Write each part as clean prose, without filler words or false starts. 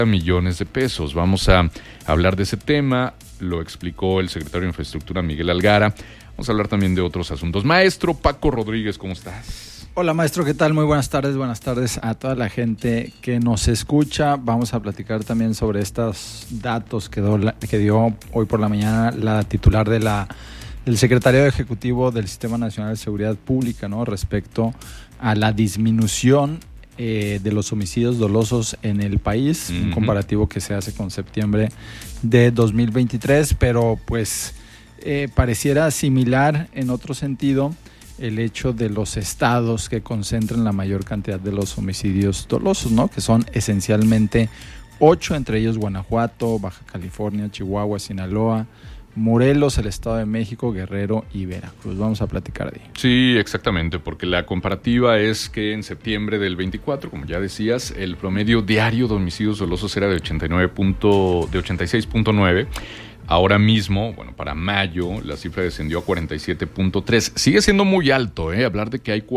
millones de pesos. Vamos a hablar de ese tema, lo explicó el secretario de Infraestructura Miguel Algara. Vamos a hablar también de otros asuntos. Maestro Paco Rodríguez, ¿cómo estás? Hola maestro, ¿qué tal? Muy buenas tardes a toda la gente que nos escucha. Vamos a platicar también sobre estos datos que dio hoy por la mañana la titular del secretario ejecutivo del Sistema Nacional de Seguridad Pública, ¿no? Respecto a la disminución de los homicidios dolosos en el país, un comparativo que se hace con septiembre de 2023, pero pues pareciera similar en otro sentido el hecho de los estados que concentran la mayor cantidad de los homicidios dolosos, ¿no? Que son esencialmente 8, entre ellos Guanajuato, Baja California, Chihuahua, Sinaloa, Morelos, el Estado de México, Guerrero y Veracruz. Vamos a platicar de ello. Sí, exactamente, porque la comparativa es que en septiembre del 24, como ya decías, el promedio diario de homicidios dolosos era de 86.9. Ahora mismo, bueno, para mayo, la cifra descendió a 47.3. Sigue siendo muy alto, hablar de que hay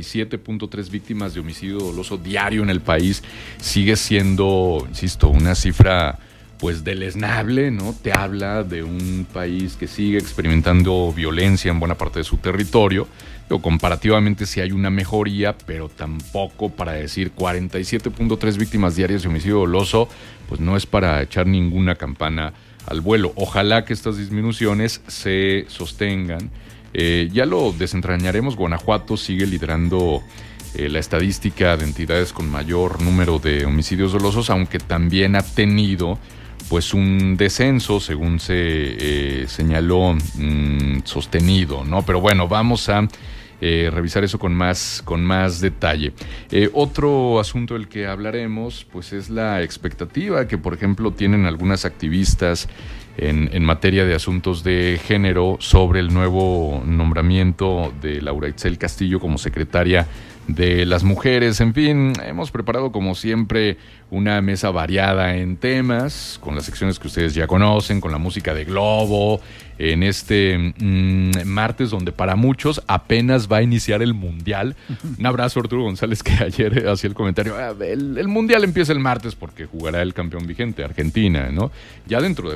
47.3 víctimas de homicidio doloso diario en el país sigue siendo, insisto, una cifra pues deleznable, ¿no? Te habla de un país que sigue experimentando violencia en buena parte de su territorio. Pero comparativamente sí hay una mejoría, pero tampoco para decir 47.3 víctimas diarias de homicidio doloso, pues no es para echar ninguna campana al vuelo. Ojalá que estas disminuciones se sostengan. Ya lo desentrañaremos. Guanajuato sigue liderando la estadística de entidades con mayor número de homicidios dolosos, aunque también ha tenido pues un descenso, según se señaló, sostenido, ¿no? Pero bueno, vamos a revisar eso con más detalle. Otro asunto del que hablaremos pues es la expectativa que, por ejemplo, tienen algunas activistas en materia de asuntos de género sobre el nuevo nombramiento de Laura Itzel Castillo como secretaria de las mujeres. En fin, hemos preparado como siempre una mesa variada en temas, con las secciones que ustedes ya conocen, con la música de Globo, en este martes donde para muchos apenas va a iniciar el Mundial. Un abrazo a Arturo González, que ayer hacía el comentario, el Mundial empieza el martes porque jugará el campeón vigente, Argentina, ¿no? Ya dentro de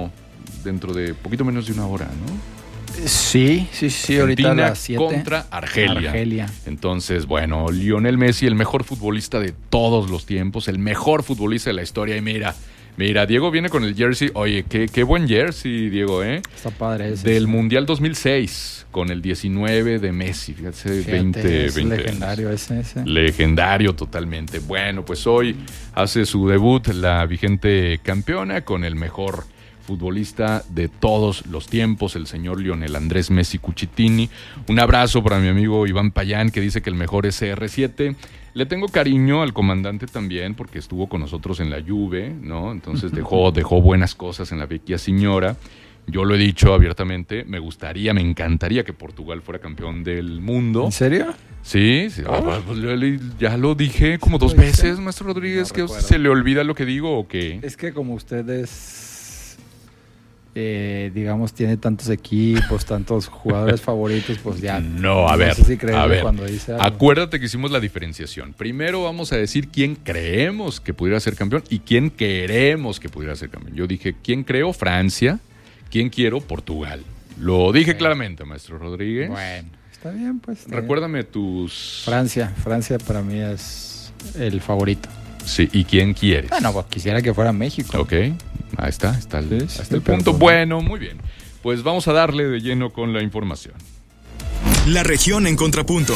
poquito menos de una hora, ¿no? Sí, ahorita a las 7. Contra Argelia. Entonces, bueno, Lionel Messi, el mejor futbolista de todos los tiempos, el mejor futbolista de la historia. Y mira, Diego viene con el jersey. Oye, qué buen jersey, Diego, ¿eh? Está padre ese. Del Mundial 2006, con el 19 de Messi. Fíjate 20. Legendario ese. Legendario totalmente. Bueno, pues hoy hace su debut la vigente campeona con el mejor futbolista de todos los tiempos, el señor Lionel Andrés Messi Cucitini. Un abrazo para mi amigo Iván Payán, que dice que el mejor es CR7. Le tengo cariño al comandante también, porque estuvo con nosotros en la Juve, ¿no? Entonces dejó buenas cosas en la vecchia señora. Yo lo he dicho abiertamente, me encantaría que Portugal fuera campeón del mundo. ¿En serio? Sí. Pues ya lo dije como 2 veces, maestro Rodríguez, que se le olvida lo que digo o qué. Es que como ustedes digamos, tiene tantos equipos, tantos jugadores favoritos, pues ya. No sé si cuando dice algo. Acuérdate que hicimos la diferenciación. Primero vamos a decir quién creemos que pudiera ser campeón y quién queremos que pudiera ser campeón. Yo dije, ¿quién creo? Francia. ¿Quién quiero? Portugal. Lo dije claramente, maestro Rodríguez. Bueno, está bien, pues. Recuérdame tus... Francia para mí es el favorito. Sí, ¿y quién quieres? Bueno, pues quisiera que fuera México. Ok, ahí está el punto. Bueno, muy bien. Pues vamos a darle de lleno con la información. La región en contrapunto.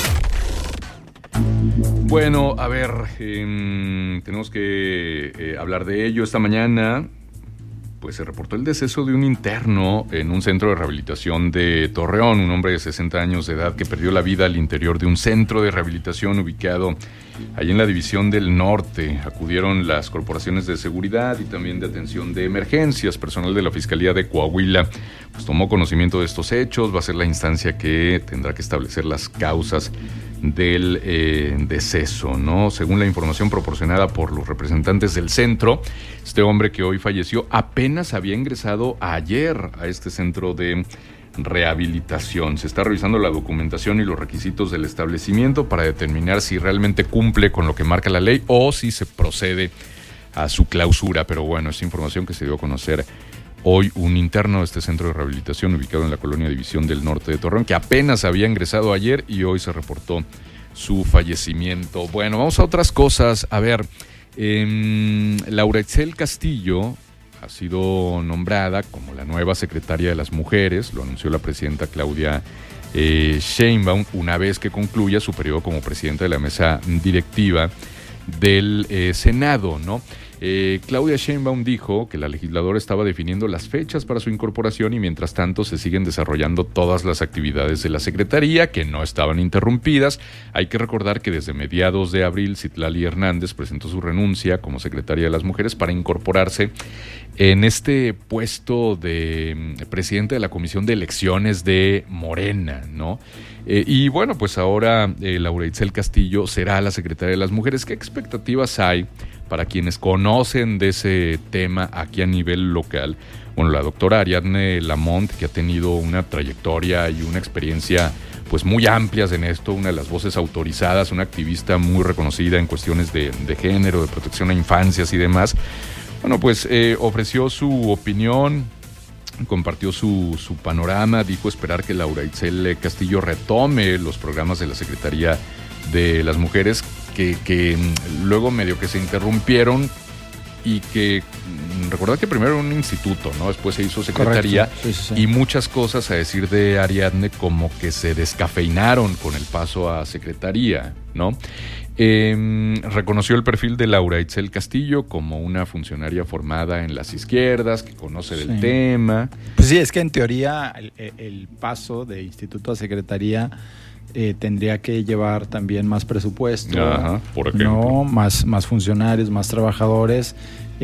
Bueno, a ver, tenemos que hablar de ello. Esta mañana pues se reportó el deceso de un interno en un centro de rehabilitación de Torreón, un hombre de 60 años de edad que perdió la vida al interior de un centro de rehabilitación ubicado allí en la División del Norte. Acudieron las corporaciones de seguridad y también de atención de emergencias. Personal de la Fiscalía de Coahuila pues tomó conocimiento de estos hechos. Va a ser la instancia que tendrá que establecer las causas del deceso, ¿no? Según la información proporcionada por los representantes del centro, este hombre que hoy falleció apenas había ingresado ayer a este centro de rehabilitación. Se está revisando la documentación y los requisitos del establecimiento para determinar si realmente cumple con lo que marca la ley o si se procede a su clausura, pero bueno, es información que se dio a conocer hoy. Un interno de este centro de rehabilitación ubicado en la colonia División del Norte de Torreón, que apenas había ingresado ayer y hoy se reportó su fallecimiento. Bueno, vamos a otras cosas. A ver, Laura Itzel Castillo ha sido nombrada como la nueva secretaria de las mujeres, lo anunció la presidenta Claudia Sheinbaum, una vez que concluya su periodo como presidenta de la mesa directiva del Senado, ¿no? Claudia Sheinbaum dijo que la legisladora estaba definiendo las fechas para su incorporación y mientras tanto se siguen desarrollando todas las actividades de la Secretaría que no estaban interrumpidas. Hay que recordar que desde mediados de abril Citlali Hernández presentó su renuncia como secretaria de las mujeres para incorporarse en este puesto de presidente de la Comisión de Elecciones de Morena, ¿no? Y bueno, pues ahora Laura Itzel Castillo será la secretaria de las mujeres. ¿Qué expectativas hay para quienes conocen de ese tema aquí a nivel local? Bueno, la doctora Ariadne Lamont, que ha tenido una trayectoria y una experiencia pues muy amplias en esto, una de las voces autorizadas, una activista muy reconocida en cuestiones de género, de protección a infancias y demás. Bueno, pues ofreció su opinión, compartió su panorama, dijo esperar que Laura Itzel Castillo retome los programas de la Secretaría de las Mujeres que luego medio que se interrumpieron y que recordad que primero era un instituto, ¿no? Después se hizo secretaría. Sí. Y muchas cosas, a decir de Ariadne, como que se descafeinaron con el paso a secretaría, ¿no? Reconoció el perfil de Laura Itzel Castillo como una funcionaria formada en las izquierdas, que conoce del tema. Pues sí, es que en teoría el paso de instituto a secretaría tendría que llevar también más presupuesto. Ajá, por ejemplo. ¿No? Más funcionarios, más trabajadores,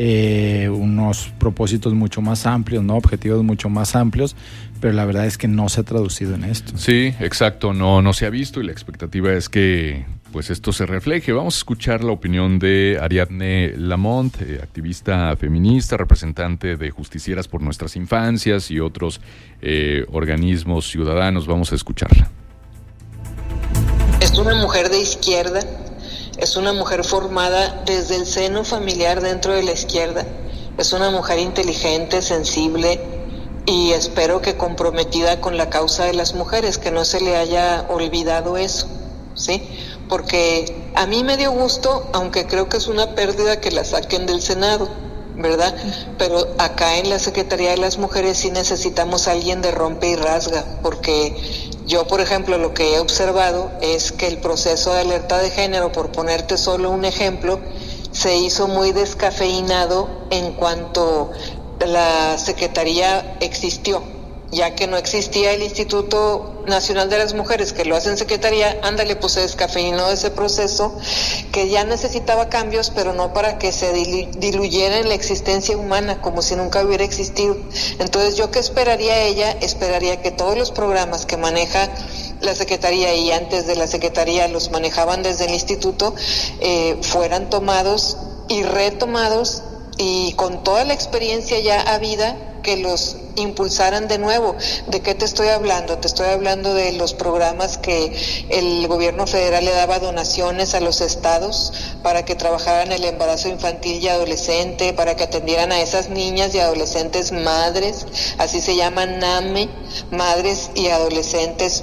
unos propósitos mucho más amplios, ¿no? Objetivos mucho más amplios, pero la verdad es que no se ha traducido en esto. Sí, exacto, no se ha visto y la expectativa es que pues esto se refleje. Vamos a escuchar la opinión de Ariadne Lamont, activista feminista, representante de Justicieras por Nuestras Infancias y otros organismos ciudadanos. Vamos a escucharla. Es una mujer de izquierda, es una mujer formada desde el seno familiar dentro de la izquierda, es una mujer inteligente, sensible y espero que comprometida con la causa de las mujeres, que no se le haya olvidado eso, ¿sí? Porque a mí me dio gusto, aunque creo que es una pérdida que la saquen del Senado, ¿verdad? Pero acá en la Secretaría de las Mujeres sí necesitamos a alguien de rompe y rasga, porque yo, por ejemplo, lo que he observado es que el proceso de alerta de género, por ponerte solo un ejemplo, se hizo muy descafeinado en cuanto la Secretaría existió. Ya que no existía el Instituto Nacional de las Mujeres, que lo hace en Secretaría, ándale, pues se descafeinó ese proceso, que ya necesitaba cambios, pero no para que se diluyera en la existencia humana, como si nunca hubiera existido. Entonces, ¿yo qué esperaría ella? Esperaría que todos los programas que maneja la Secretaría y antes de la Secretaría los manejaban desde el Instituto, fueran tomados y retomados y con toda la experiencia ya habida, que los impulsaran de nuevo. ¿De qué te estoy hablando? Te estoy hablando de los programas que el gobierno federal le daba donaciones a los estados para que trabajaran el embarazo infantil y adolescente, para que atendieran a esas niñas y adolescentes madres, así se llaman NAME, madres y adolescentes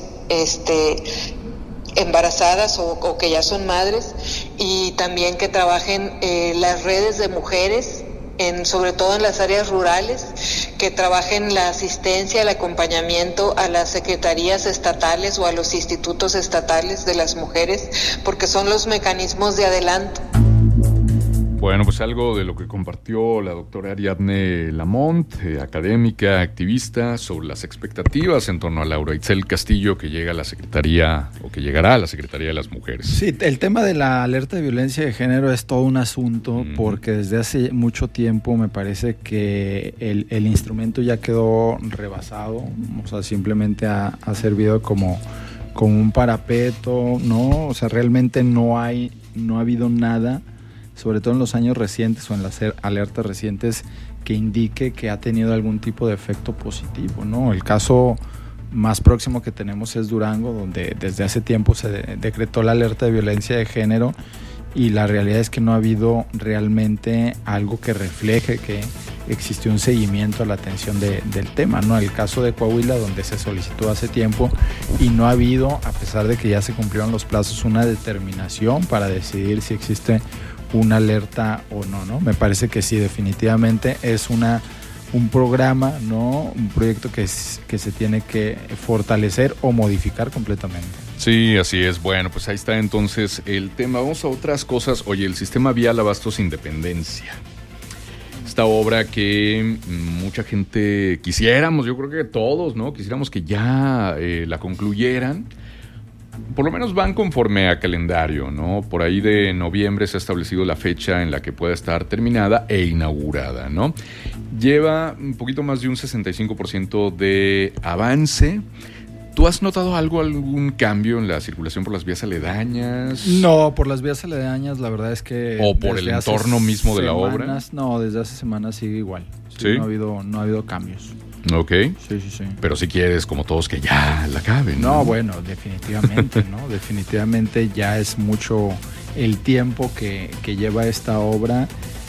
embarazadas o que ya son madres, y también que trabajen las redes de mujeres, sobre todo en las áreas rurales, que trabajen la asistencia, el acompañamiento a las secretarías estatales o a los institutos estatales de las mujeres, porque son los mecanismos de adelanto. Bueno, pues algo de lo que compartió la doctora Ariadne Lamont, académica, activista, sobre las expectativas en torno a Laura Itzel Castillo, que llega a la Secretaría, o que llegará a la Secretaría de las Mujeres. Sí, el tema de la alerta de violencia de género es todo un asunto, porque desde hace mucho tiempo me parece que el instrumento ya quedó rebasado, o sea, simplemente ha servido como un parapeto, ¿no? O sea, realmente no ha habido nada, sobre todo en los años recientes o en las alertas recientes, que indique que ha tenido algún tipo de efecto positivo, ¿no? El caso más próximo que tenemos es Durango, donde desde hace tiempo se decretó la alerta de violencia de género y la realidad es que no ha habido realmente algo que refleje que existió un seguimiento a la atención del tema, ¿no? El caso de Coahuila, donde se solicitó hace tiempo y no ha habido, a pesar de que ya se cumplieron los plazos, una determinación para decidir si existe una alerta o no, ¿no? Me parece que sí, definitivamente es un programa, ¿no? Un proyecto que se tiene que fortalecer o modificar completamente. Sí, así es. Bueno, pues ahí está entonces el tema. Vamos a otras cosas. Oye, el sistema vial Abastos Independencia. Esta obra que mucha gente quisiéramos, yo creo que todos, ¿no? Quisiéramos que ya la concluyeran. Por lo menos van conforme a calendario, ¿no? Por ahí de noviembre se ha establecido la fecha en la que pueda estar terminada e inaugurada, ¿no? Lleva un poquito más de un 65% de avance. ¿Tú has notado algún cambio en la circulación por las vías aledañas? No, por las vías aledañas la verdad es que... ¿O por el entorno mismo de la obra? No, desde hace semanas sigue igual. ¿Sí? No ha habido cambios. Ok. Sí. Pero si quieres, como todos, que ya la acaben, ¿no? No, bueno, definitivamente, ¿no? Definitivamente ya es mucho el tiempo que lleva esta obra.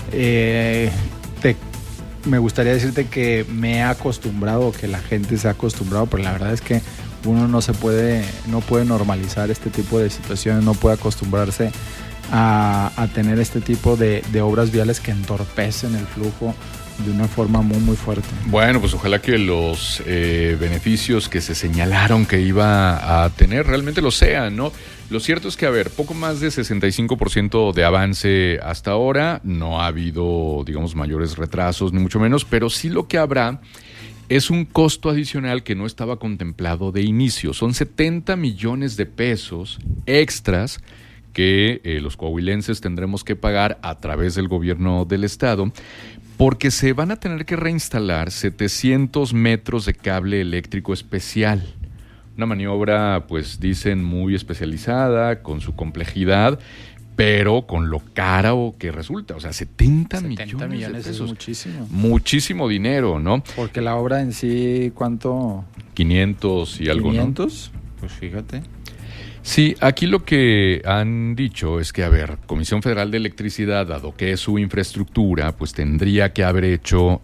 Me gustaría decirte que me he acostumbrado, que la gente se ha acostumbrado, pero la verdad es que uno no puede normalizar este tipo de situaciones, no puede acostumbrarse a tener este tipo de obras viales que entorpecen el flujo de una forma muy, muy fuerte. Bueno, pues ojalá que los beneficios que se señalaron que iba a tener realmente lo sean, ¿no? Lo cierto es que, poco más de 65% de avance hasta ahora, no ha habido, digamos, mayores retrasos, ni mucho menos, pero sí lo que habrá es un costo adicional que no estaba contemplado de inicio. Son 70 millones de pesos extras que los coahuilenses tendremos que pagar a través del gobierno del estado, porque se van a tener que reinstalar 700 metros de cable eléctrico especial. Una maniobra, pues dicen, muy especializada, con su complejidad, pero con lo caro que resulta. O sea, 70 millones de pesos. Es muchísimo. Muchísimo dinero, ¿no? Porque la obra en sí, ¿cuánto? 500 y algo, 500, ¿no? Pues fíjate. Sí, aquí lo que han dicho es que, Comisión Federal de Electricidad, dado que es su infraestructura, pues tendría que haber hecho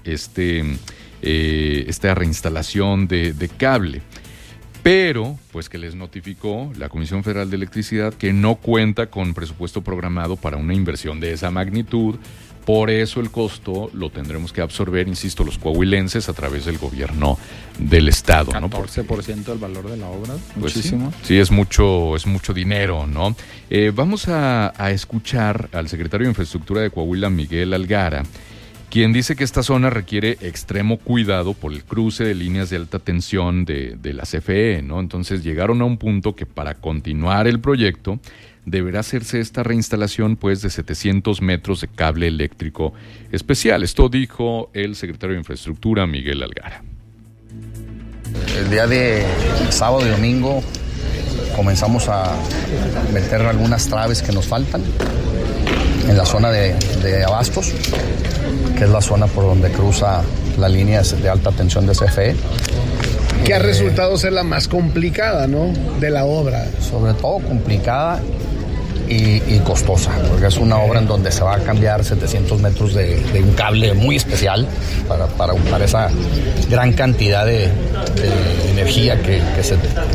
esta reinstalación de cable. Pero, pues que les notificó la Comisión Federal de Electricidad que no cuenta con presupuesto programado para una inversión de esa magnitud. Por eso el costo lo tendremos que absorber, insisto, los coahuilenses a través del gobierno del estado, 14% ¿no? 14% del valor de la obra, pues muchísimo. Sí, es mucho dinero, ¿no? Vamos a escuchar al secretario de Infraestructura de Coahuila, Miguel Algara, quien dice que esta zona requiere extremo cuidado por el cruce de líneas de alta tensión de la CFE, ¿no? Entonces llegaron a un punto que para continuar el proyecto deberá hacerse esta reinstalación, pues, de 700 metros de cable eléctrico especial. Esto dijo el secretario de Infraestructura, Miguel Algara. El día de sábado y domingo comenzamos a meter algunas traves que nos faltan en la zona de Abastos, que es la zona por donde cruza la línea de alta tensión de CFE. Que ha resultado ser la más complicada, ¿no?, de la obra. Sobre todo complicada y costosa, porque es una obra en donde se va a cambiar 700 metros de un cable muy especial para esa gran cantidad de energía que se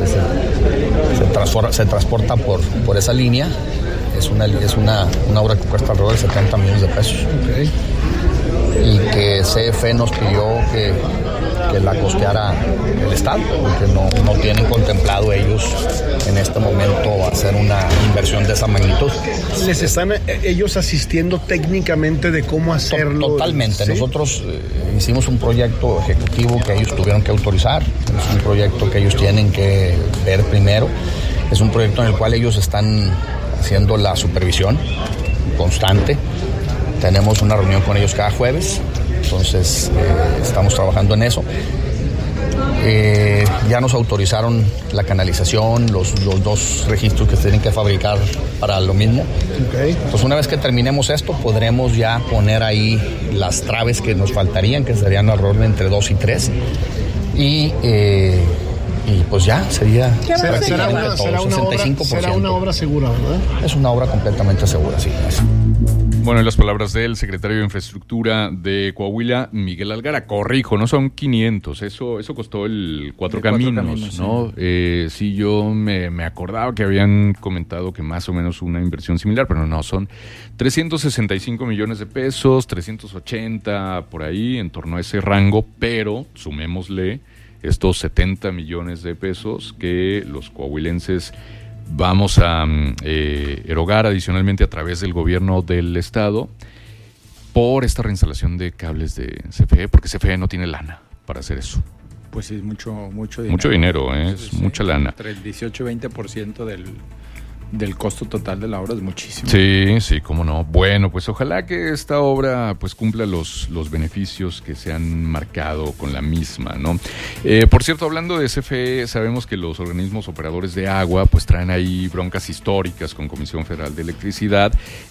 transporta por esa línea. Es una obra que cuesta alrededor de 70 millones de pesos. Okay. Y que CFE nos pidió que la costeara el Estado, porque no tienen contemplado ellos en este momento hacer una inversión de esa magnitud. ¿Les están ellos asistiendo técnicamente de cómo hacerlo? Totalmente. ¿Sí? Nosotros hicimos un proyecto ejecutivo que ellos tuvieron que autorizar. Es un proyecto que ellos tienen que ver primero. Es un proyecto en el cual ellos están haciendo la supervisión constante. Tenemos una reunión con ellos cada jueves, entonces estamos trabajando en eso. Ya nos autorizaron la canalización, los 2 registros que se tienen que fabricar para lo mismo. Okay. Entonces, una vez que terminemos esto, podremos ya poner ahí las traves que nos faltarían, que serían alrededor de entre 2 y 3. Y y pues ya sería Será una obra segura, ¿verdad? Es una obra completamente segura, sí. Bueno, en las palabras del secretario de Infraestructura de Coahuila, Miguel Algara, corrijo, no son 500, eso costó el Cuatro Caminos, ¿no? Sí, yo me acordaba que habían comentado que más o menos una inversión similar, pero no, son 365 millones de pesos, 380 por ahí, en torno a ese rango, pero sumémosle estos 70 millones de pesos que los coahuilenses vamos a erogar adicionalmente a través del gobierno del estado por esta reinstalación de cables de CFE, porque CFE no tiene lana para hacer eso. Pues sí, es mucho dinero. Mucho dinero, es mucha lana. Entre el 18 y 20% del costo total de la obra es muchísimo. Sí, cómo no. Bueno, pues ojalá que esta obra pues cumpla los beneficios que se han marcado con la misma, ¿no? Por cierto, hablando de CFE, sabemos que los organismos operadores de agua pues traen ahí broncas históricas con Comisión Federal de Electricidad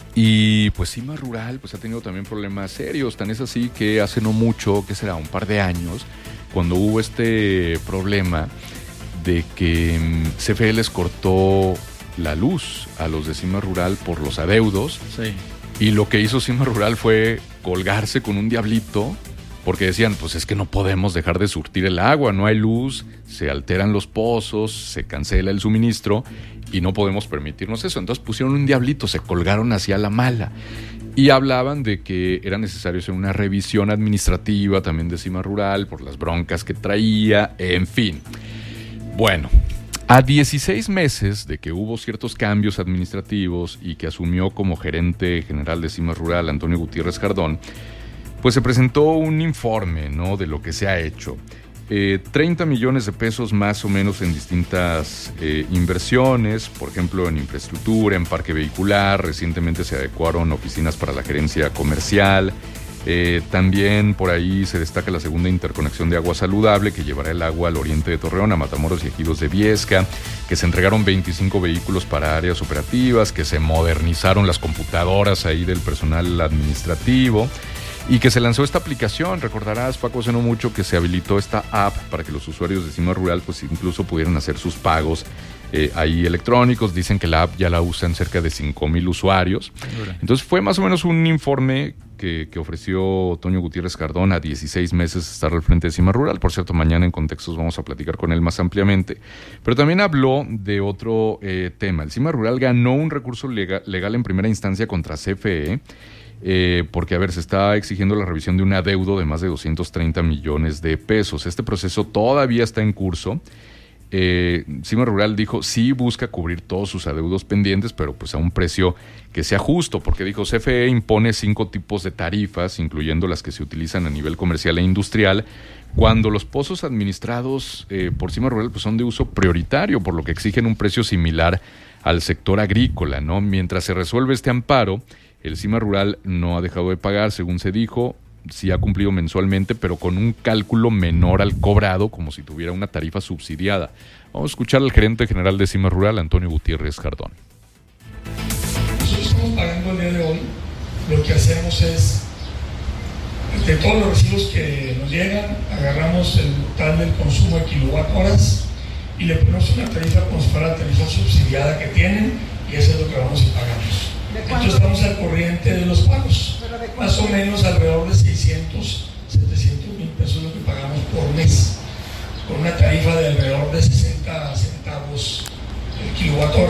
y pues Cima Rural pues ha tenido también problemas serios, tan es así que hace no mucho, que será un par de años, cuando hubo este problema de que CFE les cortó la luz a los de Cima Rural por los adeudos. Sí. Y lo que hizo Cima Rural fue colgarse con un diablito, porque decían, pues es que no podemos dejar de surtir el agua, no hay luz, se alteran los pozos, se cancela el suministro y no podemos permitirnos eso. Entonces pusieron un diablito, se colgaron hacia la mala y hablaban de que era necesario hacer una revisión administrativa también de Cima Rural por las broncas que traía, en fin. Bueno, a 16 meses de que hubo ciertos cambios administrativos y que asumió como gerente general de Cima Rural Antonio Gutiérrez Cardón, pues se presentó un informe, ¿no?, de lo que se ha hecho. 30 millones de pesos más o menos en distintas inversiones, por ejemplo en infraestructura, en parque vehicular, recientemente se adecuaron oficinas para la gerencia comercial. También por ahí se destaca la segunda interconexión de agua saludable que llevará el agua al oriente de Torreón, a Matamoros y Ejidos de Viesca, que se entregaron 25 vehículos para áreas operativas, que se modernizaron las computadoras ahí del personal administrativo y que se lanzó esta aplicación. Recordarás, Paco, hace no mucho que se habilitó esta app para que los usuarios de Cima Rural pues incluso pudieran hacer sus pagos ahí electrónicos. Dicen que la app ya la usan cerca de 5,000 usuarios. Entonces fue más o menos un informe que ofreció Toño Gutiérrez Cardón a 16 meses de estar al frente de Cima Rural. Por cierto, mañana en Contextos vamos a platicar con él más ampliamente. Pero también habló de otro tema. El Cima Rural ganó un recurso legal en primera instancia contra CFE, porque, a ver, se está exigiendo la revisión de un adeudo de más de 230 millones de pesos. Este proceso todavía está en curso. Cima Rural dijo sí busca cubrir todos sus adeudos pendientes, pero pues a un precio que sea justo, porque dijo CFE impone 5 tipos de tarifas, incluyendo las que se utilizan a nivel comercial e industrial, cuando los pozos administrados por Cima Rural pues son de uso prioritario, por lo que exigen un precio similar al sector agrícola, ¿no? Mientras se resuelve este amparo, el Cima Rural no ha dejado de pagar, según se dijo. Sí ha cumplido mensualmente, pero con un cálculo menor al cobrado, como si tuviera una tarifa subsidiada. Vamos a escuchar al gerente general de Cima Rural, Antonio Gutiérrez Cardón. Nosotros estamos pagando el día de hoy. Lo que hacemos es, de todos los recibos que nos llegan, agarramos el total del consumo de kilowatt-horas y le ponemos una tarifa como si fuera la tarifa subsidiada que tienen, y eso es lo que vamos y pagamos. Entonces estamos al corriente de los pagos, más o menos alrededor de 600, 700 mil pesos lo que pagamos por mes, con una tarifa de alrededor de 60 centavos el kilowatt-hora.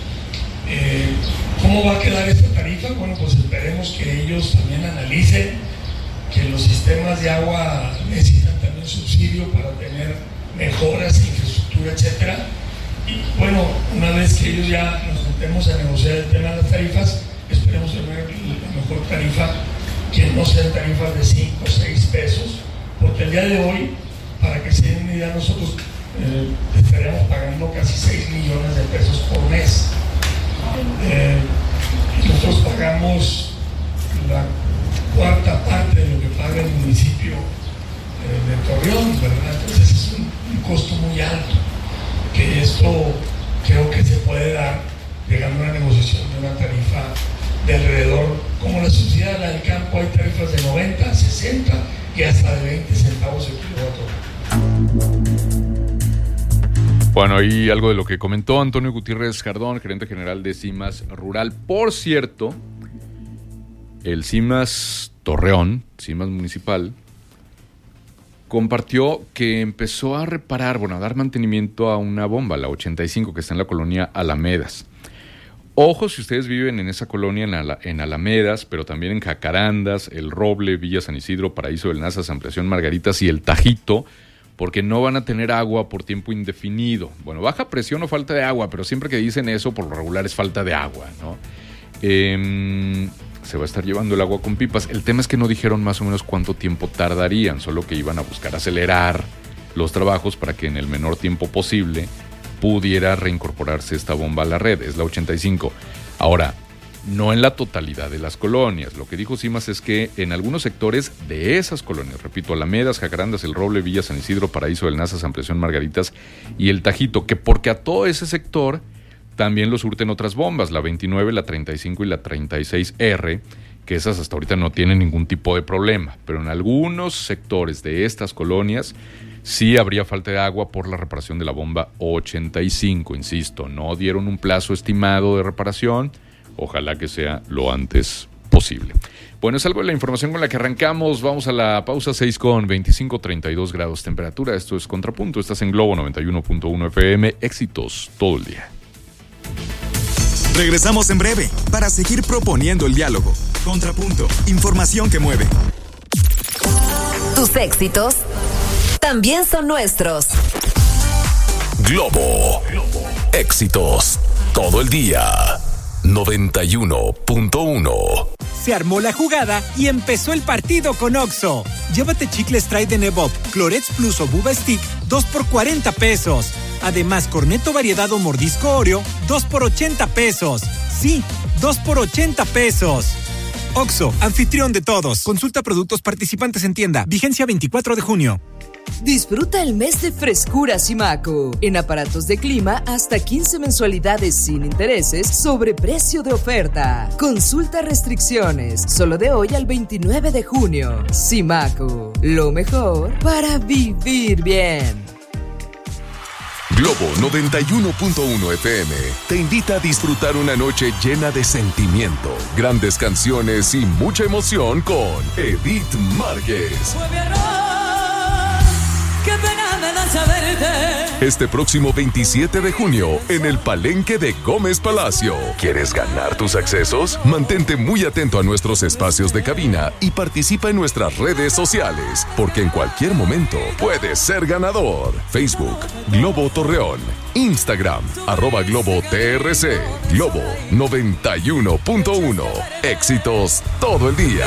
¿Cómo va a quedar esta tarifa? Bueno, pues esperemos que ellos también analicen que los sistemas de agua necesitan también subsidio para tener mejoras, infraestructura, etcétera. Y bueno, una vez que ellos ya nos metemos a negociar el tema de las tarifas, esperemos tener la mejor tarifa, que no sean tarifas de 5 o 6 pesos, porque el día de hoy, para que se den una idea, nosotros estaríamos pagando casi 6 millones de pesos por mes. Nosotros pagamos la cuarta parte de lo que paga el municipio de Torreón, ¿verdad? Entonces es un costo muy alto, que esto creo que se puede dar llegando a una negociación de una tarifa de alrededor, como la subsidiada del campo, hay tarifas de 90, 60 y hasta de 20 centavos el kilowatt-hora. Bueno, y algo de lo que comentó Antonio Gutiérrez Jardón, gerente general de CIMAS Rural. Por cierto, el CIMAS Torreón, CIMAS Municipal, compartió que empezó a reparar, a dar mantenimiento a una bomba, la 85, que está en la colonia Alamedas. Ojo si ustedes viven en esa colonia en Alamedas, pero también en Jacarandas, El Roble, Villa San Isidro, Paraíso del Nazas, Ampliación Margaritas y El Tajito, porque no van a tener agua por tiempo indefinido. Bueno, baja presión o falta de agua, pero siempre que dicen eso, por lo regular es falta de agua, ¿no? Se va a estar llevando el agua con pipas. El tema es que no dijeron más o menos cuánto tiempo tardarían, solo que iban a buscar acelerar los trabajos para que en el menor tiempo posible pudiera reincorporarse esta bomba a la red. Es la 85. Ahora, no en la totalidad de las colonias. Lo que dijo CIMAS es que en algunos sectores de esas colonias, repito, Alamedas, Jacarandas, El Roble, Villa San Isidro, Paraíso del Nazas, Ampliación Margaritas y El Tajito, que porque a todo ese sector también lo surten otras bombas, la 29, la 35 y la 36R, que esas hasta ahorita no tienen ningún tipo de problema, pero en algunos sectores de estas colonias sí habría falta de agua por la reparación de la bomba 85, insisto, no dieron un plazo estimado de reparación, ojalá que sea lo antes posible. Bueno, es algo de la información con la que arrancamos. Vamos a la pausa. 6 con 25, 32 grados temperatura. Esto es Contrapunto. Estás en Globo 91.1 FM. Éxitos todo el día. Regresamos en breve para seguir proponiendo el diálogo. Contrapunto. Información que mueve. Tus éxitos también son nuestros. Globo. Éxitos todo el día. 91.1. Se armó la jugada y empezó el partido con Oxxo. Llévate chicles Try de Nebop, Clorets Plus o Buba Stick, 2 por 40 pesos. Además, Cornetto Variedad o Mordisco Oreo, 2 por 80 pesos. Sí, 2 por 80 pesos. Oxxo, anfitrión de todos. Consulta productos participantes en tienda. Vigencia 24 de junio. Disfruta el mes de frescura Simaco. En aparatos de clima, hasta 15 mensualidades sin intereses sobre precio de oferta. Consulta restricciones. Solo de hoy al 29 de junio. Simaco. Lo mejor para vivir bien. Globo 91.1 FM te invita a disfrutar una noche llena de sentimiento, grandes canciones y mucha emoción con Edith Márquez. Este próximo 27 de junio en el Palenque de Gómez Palacio. ¿Quieres ganar tus accesos? Mantente muy atento a nuestros espacios de cabina y participa en nuestras redes sociales, porque en cualquier momento puedes ser ganador. Facebook, Globo Torreón. Instagram, @GloboTRC. Globo 91.1. Éxitos todo el día.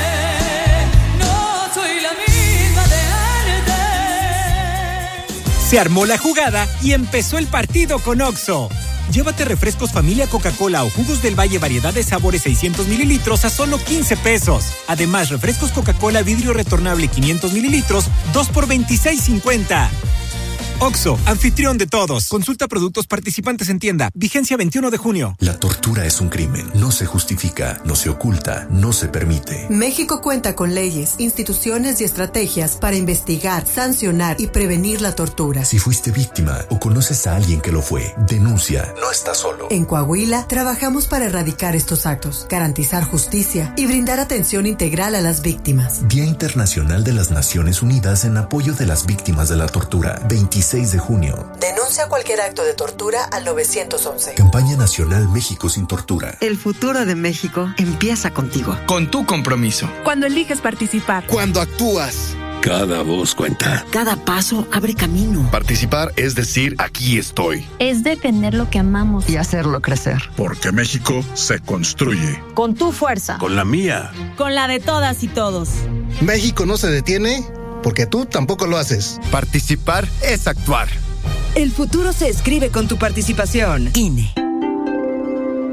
Se armó la jugada y empezó el partido con Oxxo. Llévate refrescos familia Coca-Cola o jugos del Valle variedad de sabores 600 mililitros a solo 15 pesos. Además, refrescos Coca-Cola vidrio retornable 500 mililitros, 2 por 26.50. Oxxo, anfitrión de todos. Consulta productos participantes en tienda. Vigencia 21 de junio. La tortura es un crimen. No se justifica, no se oculta, no se permite. México cuenta con leyes, instituciones y estrategias para investigar, sancionar y prevenir la tortura. Si fuiste víctima o conoces a alguien que lo fue, denuncia. No estás solo. En Coahuila, trabajamos para erradicar estos actos, garantizar justicia y brindar atención integral a las víctimas. Día Internacional de las Naciones Unidas en apoyo de las víctimas de la tortura. 26 de junio. Denuncia cualquier acto de tortura al 911. Campaña Nacional México sin Tortura. El futuro de México empieza contigo. Con tu compromiso. Cuando eliges participar. Cuando actúas. Cada voz cuenta. Cada paso abre camino. Participar es decir, aquí estoy. Es defender lo que amamos. Y hacerlo crecer. Porque México se construye. Con tu fuerza. Con la mía. Con la de todas y todos. México no se detiene porque tú tampoco lo haces. Participar es actuar. El futuro se escribe con tu participación. INE.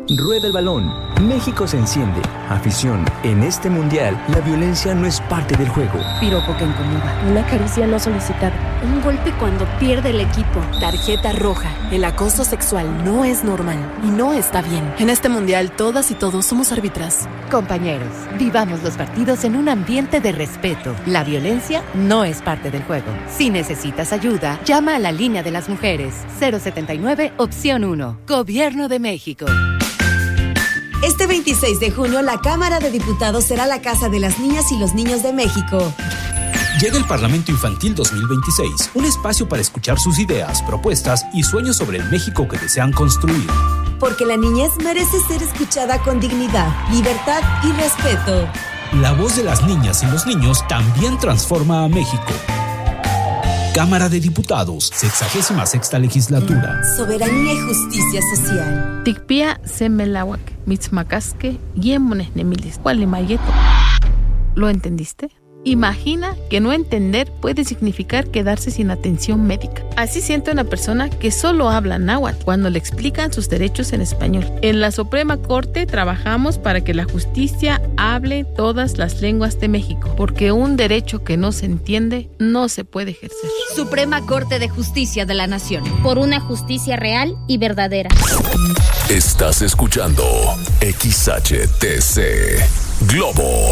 Rueda el balón. México se enciende. Afición, en este mundial, la violencia no es parte del juego. Piropo que incomoda. Una caricia no solicitada. Un golpe cuando pierde el equipo. Tarjeta roja. El acoso sexual no es normal y no está bien. En este mundial, todas y todos somos árbitras. Compañeros, vivamos los partidos en un ambiente de respeto. La violencia no es parte del juego. Si necesitas ayuda, llama a la línea de las mujeres. 079, opción 1. Gobierno de México. Este 26 de junio, la Cámara de Diputados será la casa de las niñas y los niños de México. Llega el Parlamento Infantil 2026, un espacio para escuchar sus ideas, propuestas y sueños sobre el México que desean construir. Porque la niñez merece ser escuchada con dignidad, libertad y respeto. La voz de las niñas y los niños también transforma a México. Cámara de Diputados, 66ª legislatura. Soberanía y justicia social. Tikpia semelawak, mitzmacasque, yemones nemilis, cualimayeto. ¿Lo entendiste? Imagina que no entender puede significar quedarse sin atención médica. Así siente una persona que solo habla náhuatl cuando le explican sus derechos en español. En la Suprema Corte trabajamos para que la justicia hable todas las lenguas de México, porque un derecho que no se entiende no se puede ejercer. Suprema Corte de Justicia de la Nación. Por una justicia real y verdadera. Estás escuchando XHTC Globo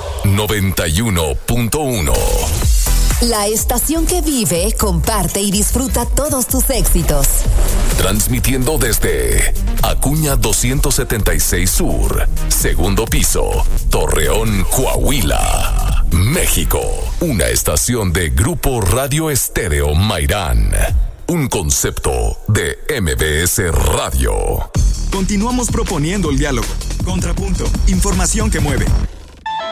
91.1. La estación que vive, comparte y disfruta todos tus éxitos. Transmitiendo desde Acuña 276 Sur, segundo piso, Torreón, Coahuila, México. Una estación de Grupo Radio Estéreo Mairán. Un concepto de MBS Radio. Continuamos proponiendo el diálogo. Contrapunto. Información que mueve.